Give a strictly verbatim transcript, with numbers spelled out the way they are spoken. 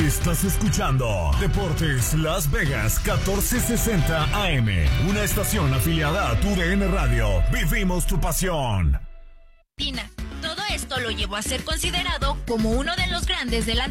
Estás escuchando Deportes Las Vegas catorce sesenta A M, una estación afiliada a tu D N Radio. Vivimos tu pasión. Todo esto lo llevó a ser considerado como uno de los grandes de la